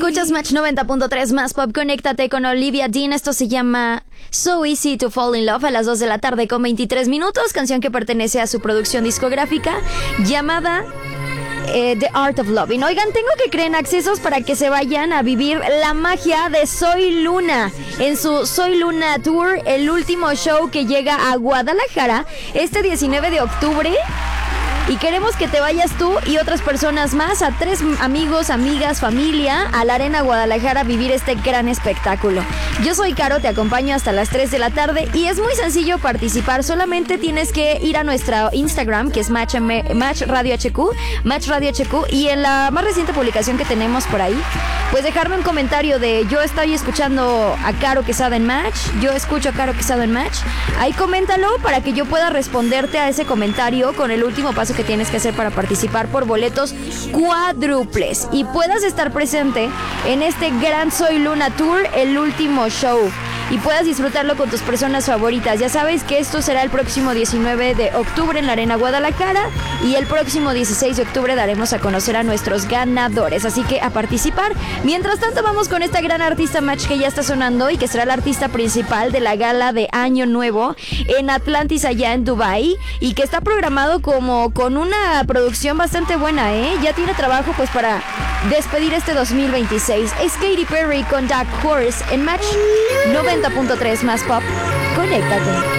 Escuchas Match 90.3 más pop. Conéctate con Olivia Dean. Esto se llama So Easy to Fall in Love a las 2 de la tarde con 23 minutos. Canción que pertenece a su producción discográfica llamada The Art of Loving. Oigan, tengo que creer en accesos para que se vayan a vivir la magia de Soy Luna en su Soy Luna Tour, el último show que llega a Guadalajara este 19 de octubre. Y queremos que te vayas tú y otras personas más, a 3 amigos, amigas, familia, a la Arena Guadalajara a vivir este gran espectáculo. Yo soy Caro, te acompaño hasta las 3 de la tarde y es muy sencillo participar. Solamente tienes que ir a nuestra Instagram, que es Match Radio HQ, y en la más reciente publicación que tenemos por ahí, pues dejarme un comentario de yo estoy escuchando a Caro Quesada en Match, yo escucho a Caro Quesada en Match. Ahí coméntalo para que yo pueda responderte a ese comentario con el último paso que tienes que hacer para participar por boletos cuádruples y puedas estar presente en este gran Soy Luna Tour, el último show, y puedas disfrutarlo con tus personas favoritas. Ya sabes que esto será el próximo 19 de octubre en la Arena Guadalajara y el próximo 16 de octubre daremos a conocer a nuestros ganadores, así que a participar. Mientras tanto vamos con esta gran artista Match que ya está sonando y que será la artista principal de la gala de Año Nuevo en Atlantis allá en Dubai y que está programado como con una producción bastante buena, ya tiene trabajo pues para despedir este 2026. Es Katy Perry con Dark Horse en Match 90.3 más pop. Conéctate.